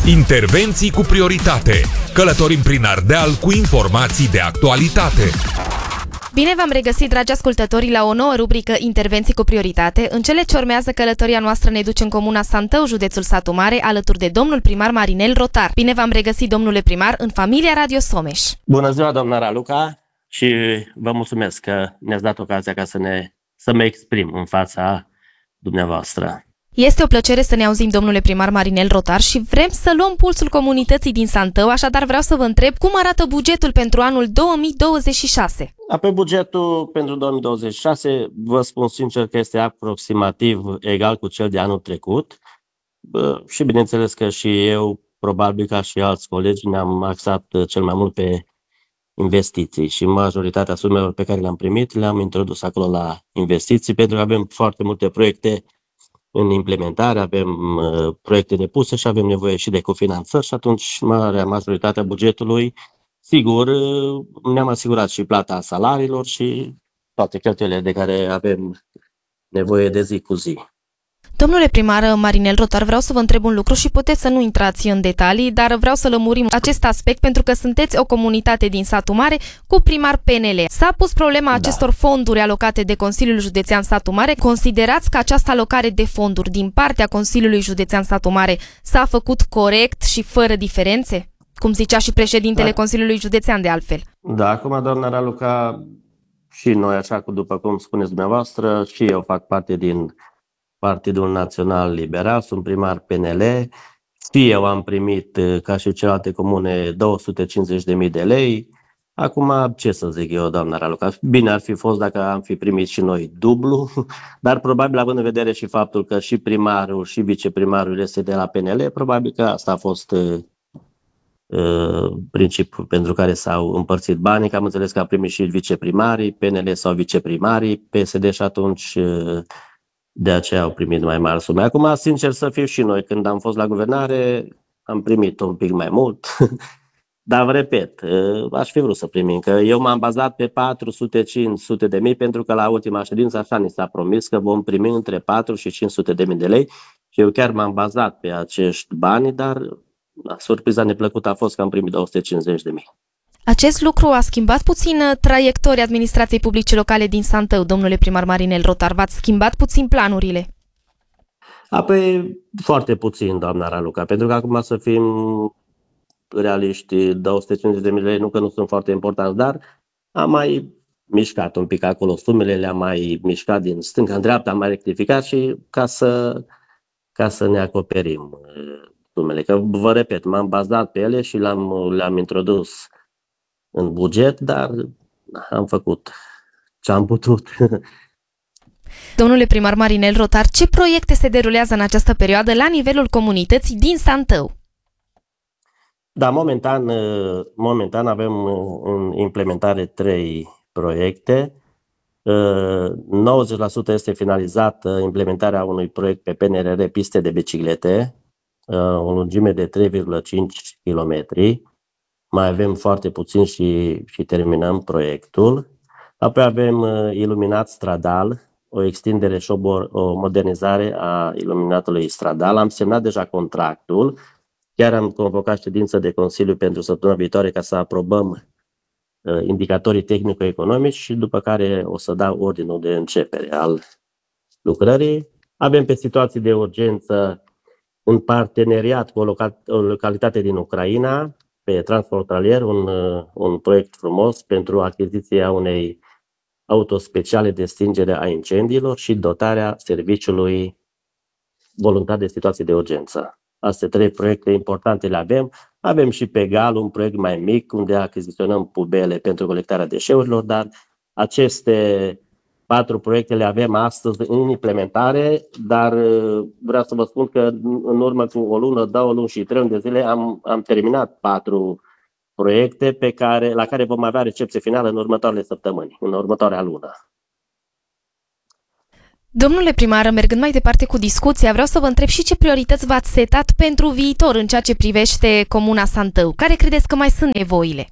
Intervenții cu prioritate. Călătorim prin Ardeal cu informații de actualitate. Bine v-am regăsit, dragi ascultători, la o nouă rubrică Intervenții cu prioritate. În cele ce urmează, călătoria noastră ne duce în comuna Santău, județul Satu Mare, alături de domnul primar Marinel Rotar. Bine v-am regăsit, domnule primar, în familia Radio Someș. Bună ziua, doamna Raluca, și vă mulțumesc că ne-ați dat ocazia ca să mă exprim în fața dumneavoastră. Este o plăcere să ne auzim, domnule primar Marinel Rotar, și vrem să luăm pulsul comunității din Santău, așadar vreau să vă întreb cum arată bugetul pentru anul 2026. Pe bugetul pentru 2026, vă spun sincer că este aproximativ egal cu cel de anul trecut și bineînțeles că și eu, probabil ca și alți colegi, ne-am axat cel mai mult pe investiții și majoritatea sumelor pe care le-am primit le-am introdus acolo la investiții, pentru că avem foarte multe proiecte în implementare, avem proiecte depuse și avem nevoie și de cofinanțări și atunci marea majoritatea bugetului, sigur, ne-am asigurat și plata salariilor și toate cheltuielile de care avem nevoie de zi cu zi. Domnule primar Marinel Rotar, vreau să vă întreb un lucru și puteți să nu intrați în detalii, dar vreau să lămurim acest aspect pentru că sunteți o comunitate din Satu Mare cu primar PNL. S-a pus problema acestor fonduri alocate de Consiliul Județean Satu Mare. Considerați că această alocare de fonduri din partea Consiliului Județean Satu Mare s-a făcut corect și fără diferențe? Cum zicea și președintele Consiliului Județean de altfel. Da, acum, doamna Raluca, și noi, așa după cum spuneți dumneavoastră, și eu fac parte din Partidul Național Liberal, sunt primar PNL, și eu am primit, ca și celelalte comune, 250.000 de lei. Acum, ce să zic eu, doamna Raluca, bine ar fi fost dacă am fi primit și noi dublu, dar probabil, având în vedere și faptul că și primarul și viceprimarul este de la PNL, probabil că asta a fost principiul pentru care s-au împărțit banii, că am înțeles că am primit și viceprimarii, PNL sau viceprimarii, PSD, și atunci de aceea au primit mai mari sume. Acum, sincer să fiu, și noi, când am fost la guvernare, am primit un pic mai mult, dar vă repet, aș fi vrut să primim, că eu m-am bazat pe 400-500 de mii, pentru că la ultima ședință așa ni s-a promis că vom primi între 4 și 500 de mii de lei și eu chiar m-am bazat pe acești bani, dar surpriza neplăcută a fost că am primit 250 de mii. Acest lucru a schimbat puțin traiectoria administrației publice locale din Santău, domnule primar Marinel Rotar. V-ați schimbat puțin planurile? Păi, foarte puțin, doamna Raluca, pentru că acum, să fim realiști, 250 de mii de lei nu că nu sunt foarte importanți, dar am mai mișcat un pic acolo sumele, le-am mai mișcat din stânga în dreapta, am mai rectificat și ca să ne acoperim sumele. Că, vă repet, m-am bazat pe ele și le-am introdus în buget, dar am făcut ce am putut. Domnule primar Marinel Rotar, ce proiecte se derulează în această perioadă la nivelul comunității din Santău? Da, momentan avem în implementare 3 proiecte. 90% este finalizată implementarea unui proiect pe PNRR, piste de biciclete, o lungime de 3,5 km. Mai avem foarte puțin și terminăm proiectul. Apoi avem iluminat stradal, o extindere și o modernizare a iluminatului stradal. Am semnat deja contractul, chiar am convocat ședință de Consiliu pentru săptămâna viitoare ca să aprobăm indicatorii tehnico-economici și după care o să dau ordinul de începere al lucrării. Avem pe situații de urgență un parteneriat cu o localitate din Ucraina, pe transfrontalier, un proiect frumos pentru achiziția unei auto speciale de stingere a incendiilor și dotarea serviciului voluntar de situații de urgență. Astea 3 proiecte importante le avem. Avem și pe Gal un proiect mai mic unde achiziționăm pubele pentru colectarea deșeurilor, dar aceste 4 proiecte le avem astăzi în implementare, dar vreau să vă spun că în urmă cu o lună, 2 luni și 3 luni de zile am terminat 4 proiecte la care vom avea recepție finală în următoarele săptămâni, în următoarea lună. Domnule primar, mergând mai departe cu discuția, vreau să vă întreb și ce priorități v-ați setat pentru viitor în ceea ce privește comuna Santău. Care credeți că mai sunt nevoile?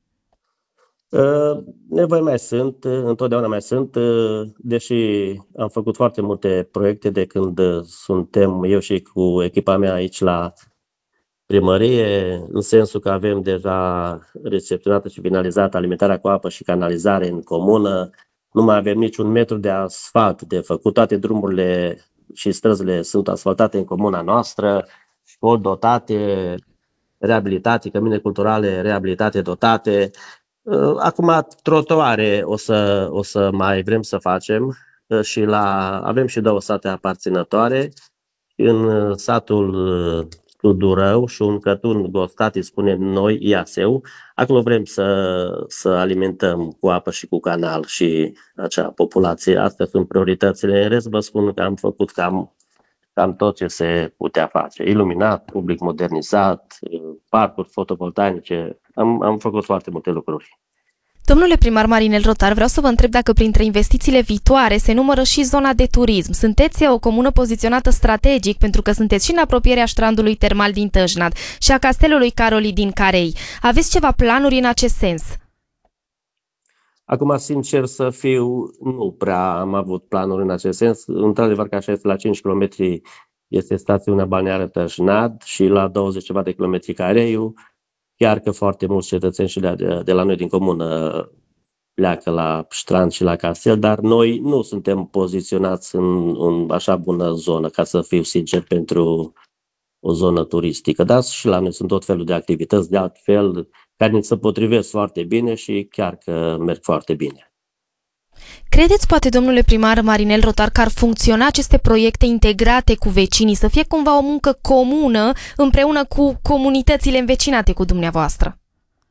Nevoi mai sunt, întotdeauna mai sunt, deși am făcut foarte multe proiecte de când suntem eu și cu echipa mea aici primărie, în sensul că avem deja recepționată și finalizată alimentarea cu apă și canalizare în comună. Nu mai avem niciun metru de asfalt de făcut. Toate drumurile și străzile sunt asfaltate în comuna noastră, școli dotate, reabilitate, cămine culturale reabilitate, dotate. Acum trotuare o să mai vrem să facem și avem și 2 sate aparținătoare. În satul Tudurău și un cătun Gostat, îi spunem noi, Iaseu. Acolo vrem să alimentăm cu apă și cu canal și acea populație. Astea sunt prioritățile. În rest vă spun că am făcut cam tot ce se putea face. Iluminat, public modernizat, parcuri fotovoltaice. Am făcut foarte multe lucruri. Domnule primar Marinel Rotar, vreau să vă întreb dacă printre investițiile viitoare se numără și zona de turism. Sunteți o comună poziționată strategic pentru că sunteți și în apropierea strandului termal din Tăjnad și a castelului Caroli din Carei. Aveți ceva planuri în acest sens? Acum, sincer să fiu, nu prea am avut planuri în acest sens. Într-adevăr că așa este, la 5 km este stațiunea balneară Tăjnad și la 20 ceva de kilometri Careiu. Chiar că foarte mulți cetățeni și de la noi din comună pleacă la strand și la castel, dar noi nu suntem poziționați în așa bună zonă, ca să fiu sincer, pentru o zonă turistică. Dar și la noi sunt tot felul de activități de altfel care se potrivesc foarte bine și chiar că merg foarte bine. Credeți, poate, domnule primar Marinel Rotar, că ar funcționa aceste proiecte integrate cu vecinii, să fie cumva o muncă comună împreună cu comunitățile învecinate cu dumneavoastră?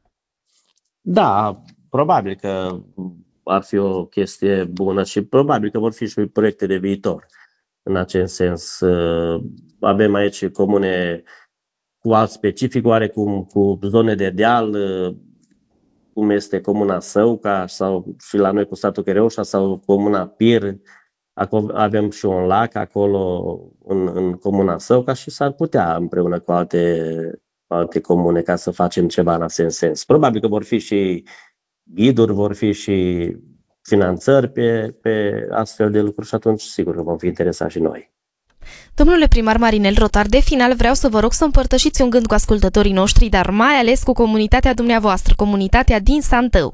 Da, probabil că ar fi o chestie bună și probabil că vor fi și proiecte de viitor în acest sens. Avem aici comune cu alt specific, oarecum cu zone de deal, cum este comuna Săuca sau și la noi cu satul Căreușa sau comuna Pir. Acolo avem și un lac acolo în comuna Săuca și s-ar putea împreună cu alte comune ca să facem ceva în acest sens. Probabil că vor fi și ghiduri, vor fi și finanțări pe astfel de lucruri și atunci sigur că vom fi interesați și noi. Domnule primar Marinel Rotar, de final vreau să vă rog să împărtășiți un gând cu ascultătorii noștri, dar mai ales cu comunitatea dumneavoastră, comunitatea din Santău.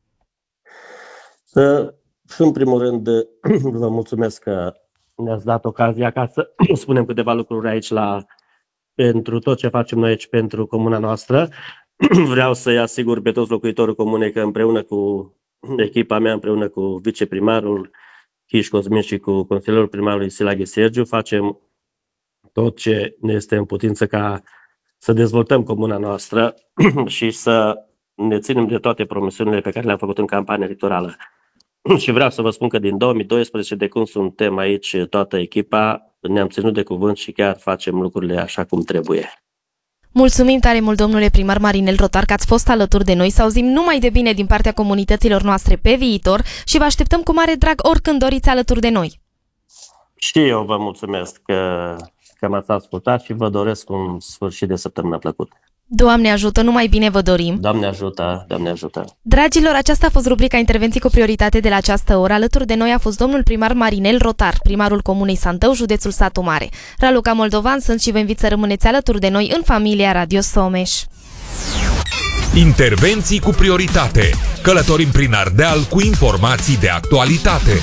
În primul rând, vă mulțumesc că ne-ați dat ocazia ca să spunem câteva lucruri aici pentru tot ce facem noi aici pentru comuna noastră. Vreau să-i asigur pe toți locuitorii comunei că împreună cu echipa mea, împreună cu viceprimarul Chiș Cosmin și cu consilierul primarului Silaghi Sergiu, facem tot ce ne este în putință ca să dezvoltăm comuna noastră și să ne ținem de toate promisiunile pe care le-am făcut în campania electorală. Și vreau să vă spun că din 2012, de când suntem aici, toată echipa, ne-am ținut de cuvânt și chiar facem lucrurile așa cum trebuie. Mulțumim tare mult, domnule primar Marinel Rotar, că ați fost alături de noi, să auzim numai de bine din partea comunităților noastre pe viitor și vă așteptăm cu mare drag oricând doriți alături de noi. Și eu vă mulțumesc că m-ați ascultat și vă doresc un sfârșit de săptămână plăcut. Doamne ajută, numai bine vă dorim! Doamne ajută, Doamne ajută! Dragilor, aceasta a fost rubrica Intervenții cu prioritate de la această oră. Alături de noi a fost domnul primar Marinel Rotar, primarul comunei Santău, județul Satu Mare. Raluca Moldovan sunt și vă invit să rămâneți alături de noi în familia Radio Someș. Intervenții cu prioritate. Călătorim prin Ardeal cu informații de actualitate.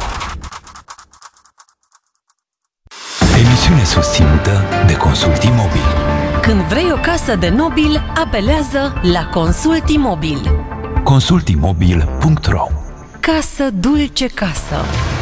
Emisiune susținută de Consult Imobil. Când vrei o casă de nobil, apelează la Consult Imobil. consultimobil.ro. Casă dulce casă.